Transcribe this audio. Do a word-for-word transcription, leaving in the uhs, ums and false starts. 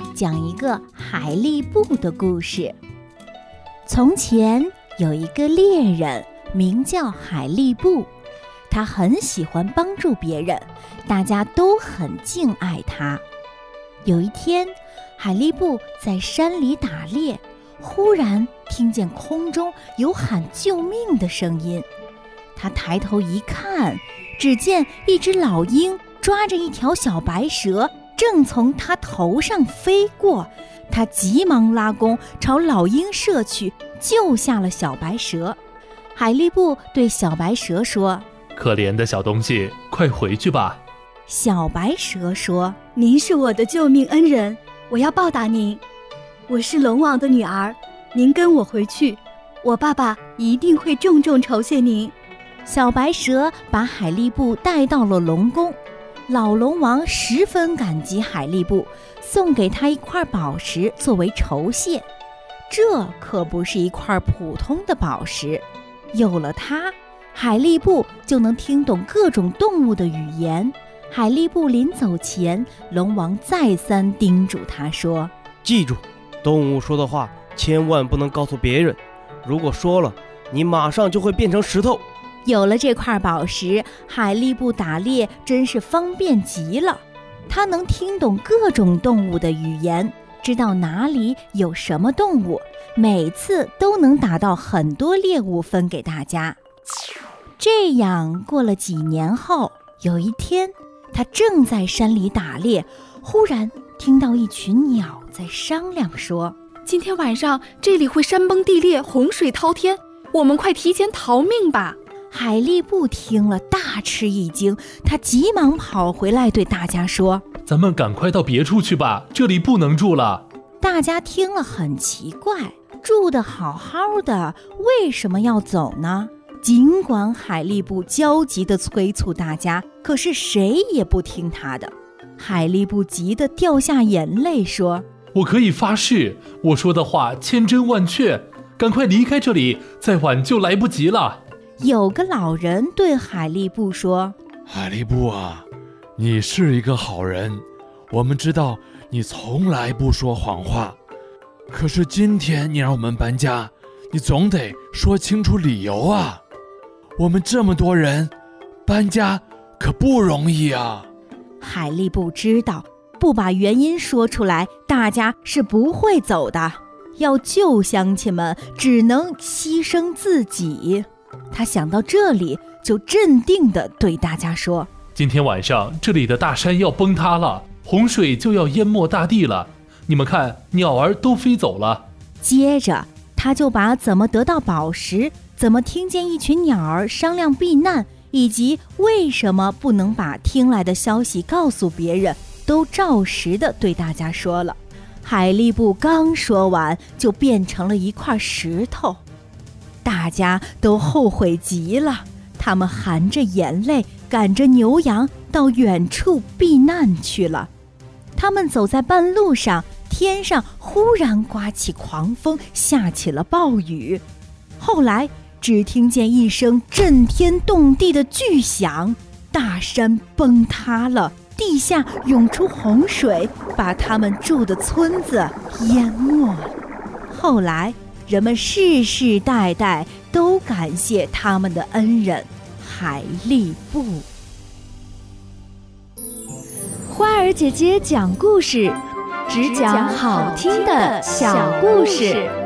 讲一个海力布的故事。从前有一个猎人，名叫海力布，他很喜欢帮助别人，大家都很敬爱他。有一天，海力布在山里打猎，忽然听见空中有喊救命的声音。他抬头一看，只见一只老鹰抓着一条小白蛇，正从他头上飞过。他急忙拉弓朝老鹰射去，救下了小白蛇。海力布对小白蛇说： 可怜的小东西，快回去吧。 小白蛇说： 您是我的救命恩人，我要报答您。我是龙王的女儿，您跟我回去，我爸爸一定会重重酬谢您。 小白蛇把海力布带到了龙宫，老龙王十分感激海力布，送给他一块宝石作为酬谢。这可不是一块普通的宝石，有了它，海力布就能听懂各种动物的语言。海力布临走前，龙王再三叮嘱他说： 记住，动物说的话千万不能告诉别人，如果说了，你马上就会变成石头。 有了这块宝石，海力布打猎真是方便极了。他能听懂各种动物的语言，知道哪里有什么动物，每次都能打到很多猎物分给大家。这样过了几年后，有一天，他正在山里打猎，忽然听到一群鸟在商量说： 今天晚上这里会山崩地裂，洪水滔天，我们快提前逃命吧。 海力布听了大吃一惊，他急忙跑回来对大家说： 咱们赶快到别处去吧，这里不能住了。 大家听了很奇怪，住得好好的，为什么要走呢？尽管海力布焦急地催促大家，可是谁也不听他的。海力布急得掉下眼泪说： 我可以发誓，我说的话千真万确，赶快离开这里，再晚就来不及了。 有个老人对海力布说： 海力布啊，你是一个好人，我们知道你从来不说谎话，可是今天你让我们搬家，你总得说清楚理由啊。我们这么多人，搬家可不容易啊。 海力布知道，不把原因说出来，大家是不会走的。要救乡亲们，只能牺牲自己。他想到这里，就镇定地对大家说： 今天晚上这里的大山要崩塌了，洪水就要淹没大地了，你们看，鸟儿都飞走了。 接着他就把怎么得到宝石，怎么听见一群鸟儿商量避难，以及为什么不能把听来的消息告诉别人，都照实地对大家说了。海力布刚说完，就变成了一块石头。大家都后悔极了，他们含着眼泪赶着牛羊到远处避难去了。他们走在半路上，天上忽然刮起狂风，下起了暴雨。后来只听见一声震天动地的巨响，大山崩塌了，地下涌出洪水，把他们住的村子淹没了。后来人们世世代代都感谢他们的恩人海力布。 花儿姐姐讲故事，只讲好听的小故事。